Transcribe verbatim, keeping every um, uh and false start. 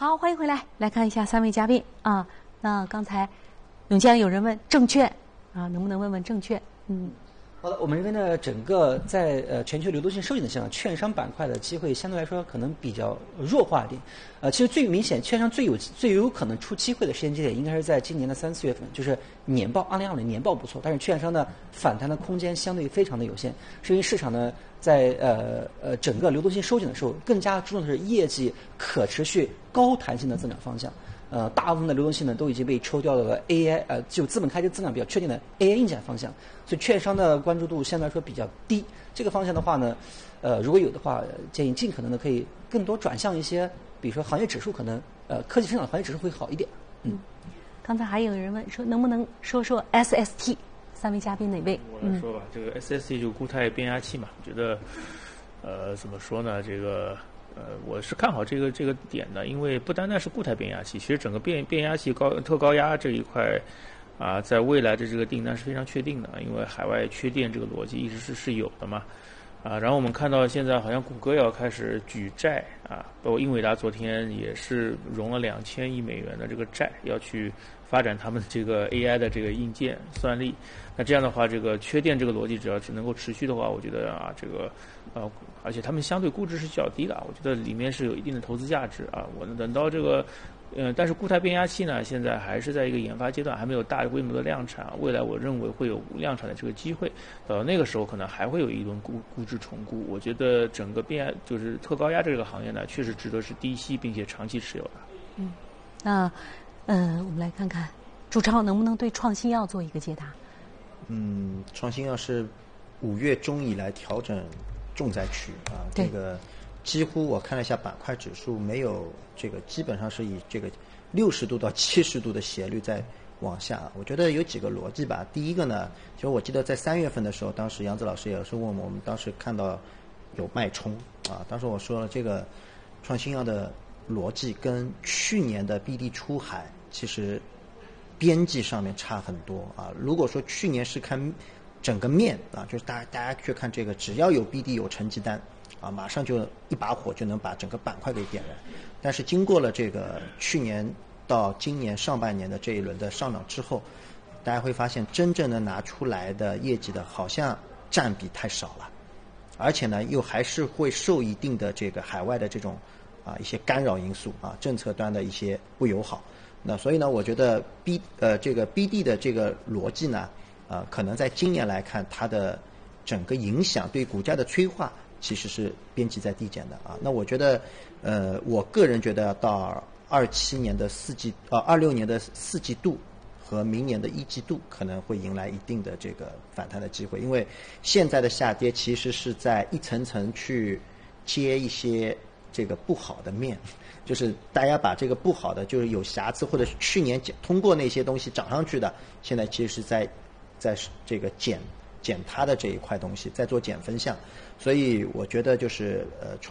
好，欢迎回来，来看一下三位嘉宾啊。那刚才永江有人问证券啊，能不能问问证券？嗯。 好的，我们认为呢，整个在呃全球流动性收紧的情况下，券商板块的机会相对来说可能比较弱化一点。呃，其实最明显，券商最有最有可能出机会的时间节点，应该是在今年的三四月份，就是年报，二零二五年年报不错，但是券商呢反弹的空间相对非常的有限，是因为市场呢在呃呃整个流动性收紧的时候，更加注重的是业绩可持续、高弹性的增长方向。呃，大部分的流动性呢都已经被抽掉了 A I， 呃，就资本开支增长比较确定的 A I 硬件方向，所以券商的关注度相对来说比较低。这个方向的话呢，呃，如果有的话，建议尽可能的可以更多转向一些，比如说行业指数，可能呃科技成长行业指数会好一点。嗯， 刚才还有人问说，能不能说说 S S T？ 三位嘉宾哪位？ 我来说吧，嗯、这个 S S T 就固态变压器嘛，我觉得，呃，怎么说呢，这个。呃，我是看好这个这个点的，因为不单单是固态变压器，其实整个变变压器高特高压这一块，啊，在未来的这个订单是非常确定的，因为海外缺电这个逻辑一直是是有的嘛，啊，然后我们看到现在好像谷歌要开始举债啊，包括英伟达昨天也是融了两千亿美元的这个债，要去发展他们这个 A I 的这个硬件算力。那这样的话，这个缺电这个逻辑只要是能够持续的话，我觉得啊，这个呃，而且他们相对估值是较低的，我觉得里面是有一定的投资价值啊。我等到这个，呃，但是固态变压器呢，现在还是在一个研发阶段，还没有大规模的量产。未来我认为会有量产的这个机会，到那个时候可能还会有一轮估估值重估。我觉得整个变就是特高压这个行业呢，确实值得是低吸并且长期持有的。 嗯，那呃，我们来看看朱超能不能对创新药做一个解答。 嗯，创新药是五月中以来调整重灾区啊，这个几乎我看了一下板块指数，没有这个基本上是以这个六十度到七十度的斜率在往下。我觉得有几个逻辑吧。第一个呢，其实我记得在三月份的时候，当时杨子老师也是问我们，我们当时看到有脉冲啊，当时我说了这个创新药的逻辑跟去年的 B D 出海其实边际上面差很多啊。如果说去年是看整个面啊，就是大家大家去看这个，只要有 B D 有成绩单啊，马上就一把火就能把整个板块给点燃。但是经过了这个去年到今年上半年的这一轮的上涨之后，大家会发现真正的拿出来的业绩的好像占比太少了，而且呢又还是会受一定的这个海外的这种啊一些干扰因素啊，政策端的一些不友好。那所以呢，我觉得 B 呃这个 B D 的这个逻辑呢，呃，可能在今年来看，它的整个影响对股价的催化其实是边际在递减的啊。那我觉得，呃，我个人觉得到二七年的四季呃二六年的四季度和明年的一季度可能会迎来一定的这个反弹的机会，因为现在的下跌其实是在一层层去接一些这个不好的面。就是大家把这个不好的，就是有瑕疵或者去年通过那些东西涨上去的，现在其实是在在这个减减它的这一块东西，在做减分项。所以我觉得就是呃